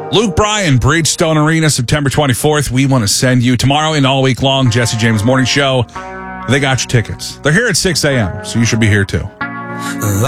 Luke Bryan, Bridgestone Arena, September 24th. We want to send you tomorrow and all week long, Jesse James Morning Show. They got your tickets. They're here at 6 a.m., so you should be here too.